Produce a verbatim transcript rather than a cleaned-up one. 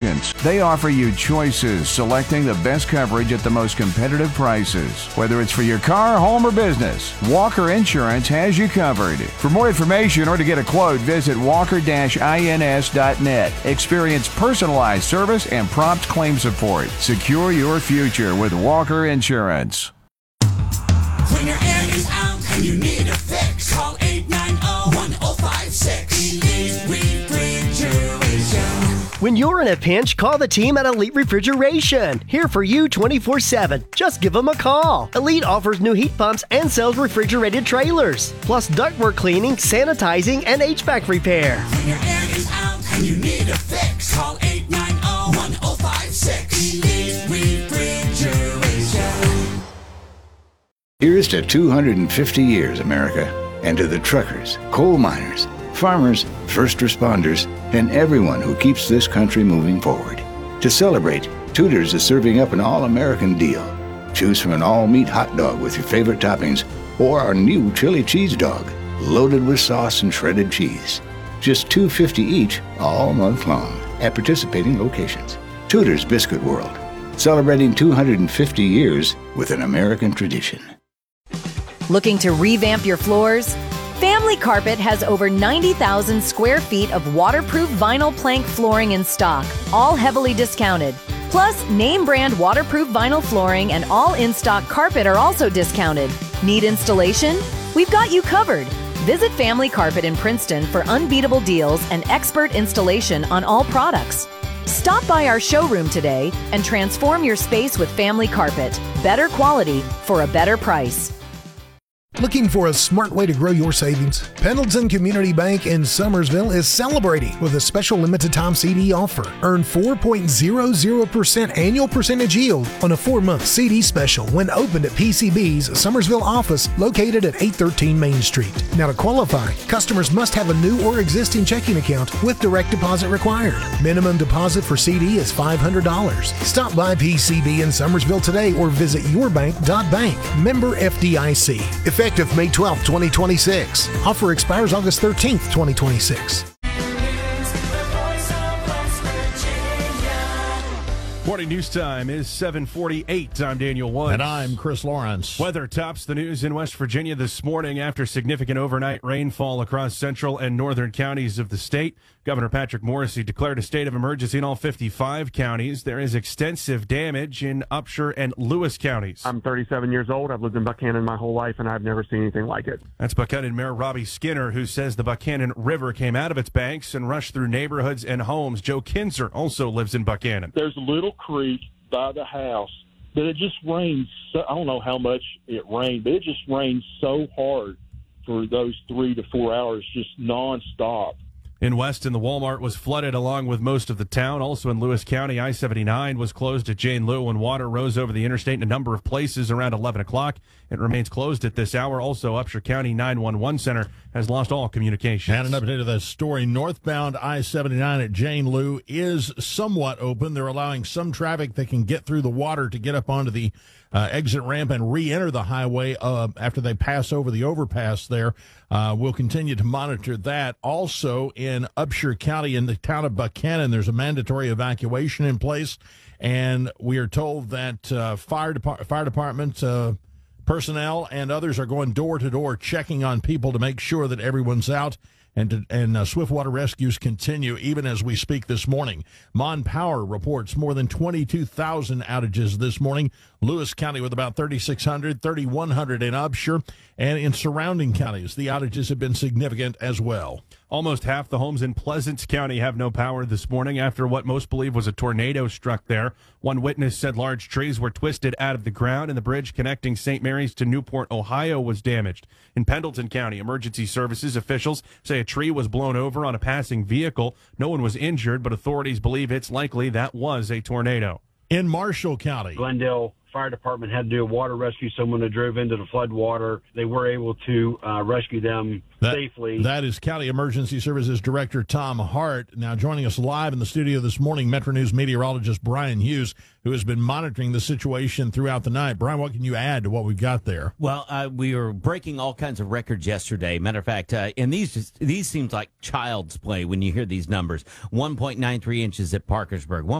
agents. They offer you choices, selecting the best coverage at the most competitive prices. Whether it's for your car, home, or business, Walker Insurance has you covered. For more information or to get a quote, visit walker dash ins dot net. Experience personalized service and prompt claim support. Secure your future with Walker Insurance. When your air is out and you need a fix, call eight nine zero, one zero five six. Elite Refrigeration. When you're in a pinch, call the team at Elite Refrigeration. Here for you twenty-four seven. Just give them a call. Elite offers new heat pumps and sells refrigerated trailers, plus ductwork cleaning, sanitizing, and H V A C repair. When your air is out and you need a fix, call eight nine zero, one zero five six. Elite Refrigeration. Here's to two hundred fifty years, America, and to the truckers, coal miners, farmers, first responders, and everyone who keeps this country moving forward. To celebrate, Tudor's is serving up an all-American deal. Choose from an all-meat hot dog with your favorite toppings or our new chili cheese dog, loaded with sauce and shredded cheese. Just two dollars and fifty cents each all month long at participating locations. Tudor's Biscuit World, celebrating two hundred fifty years with an American tradition. Looking to revamp your floors? Family Carpet has over ninety thousand square feet of waterproof vinyl plank flooring in stock, all heavily discounted. Plus, name brand waterproof vinyl flooring and all in-stock carpet are also discounted. Need installation? We've got you covered. Visit Family Carpet in Princeton for unbeatable deals and expert installation on all products. Stop by our showroom today and transform your space with Family Carpet. Better quality for a better price. Looking for a smart way to grow your savings? Pendleton Community Bank in Summersville is celebrating with a special limited time C D offer. Earn four point zero zero percent annual percentage yield on a four-month C D special when opened at P C B's Summersville office located at eight thirteen Main Street. Now to qualify, customers must have a new or existing checking account with direct deposit required. Minimum deposit for C D is five hundred dollars. Stop by P C B in Summersville today or visit your bank dot bank. Member F D I C. Effective May twelfth, twenty twenty-six. Offer expires August thirteenth, twenty twenty-six. Morning news time is seven forty-eight. I'm Daniel Woods. And I'm Chris Lawrence. Weather tops the news in West Virginia this morning after significant overnight rainfall across central and northern counties of the state. Governor Patrick Morrisey declared a state of emergency in all fifty-five counties. There is extensive damage in Upshur and Lewis counties. I'm thirty-seven years old. I've lived in Buchanan my whole life, and I've never seen anything like it. That's Buchanan Mayor Robbie Skinner, who says the Buchanan River came out of its banks and rushed through neighborhoods and homes. Joe Kinzer also lives in Buchanan. There's a little creek by the house, but it just rained. So, I don't know how much it rained, but it just rained so hard for those three to four hours, just nonstop. In Weston, the Walmart was flooded along with most of the town. Also in Lewis County, I seventy-nine was closed at Jane Lew when water rose over the interstate in a number of places around eleven o'clock. It remains closed at this hour. Also, Upshur County nine one one Center has lost all communication. And an update of the story. Northbound I seventy-nine at Jane Lew is somewhat open. They're allowing some traffic that can get through the water to get up onto the Uh, exit ramp and re-enter the highway uh, after they pass over the overpass there. Uh, we'll continue to monitor that. Also in Upshur County in the town of Buchanan, there's a mandatory evacuation in place, and we are told that uh, fire, depart- fire department uh, personnel and others are going door-to-door checking on people to make sure that everyone's out. And, to, and uh, Swiftwater rescues continue even as we speak this morning. Mon Power reports more than twenty-two thousand outages this morning. Lewis County with about thirty-six hundred, thirty-one hundred in Upshur. And in surrounding counties, the outages have been significant as well. Almost half the homes in Pleasants County have no power this morning after what most believe was a tornado struck there. One witness said large trees were twisted out of the ground and the bridge connecting Saint Mary's to Newport, Ohio was damaged. In Pendleton County, emergency services officials say a tree was blown over on a passing vehicle. No one was injured, but authorities believe it's likely that was a tornado. In Marshall County, Glendale Fire Department had to do a water rescue. Someone that drove into the flood water. They were able to uh, rescue them that, safely. That is County Emergency Services Director Tom Hart. Now joining us live in the studio this morning, Metro News meteorologist Brian Hughes, who has been monitoring the situation throughout the night. Brian, what can you add to what we've got there? Well, uh, we were breaking all kinds of records yesterday. Matter of fact, uh, and these just, these seems like child's play when you hear these numbers. one point nine three inches at Parkersburg.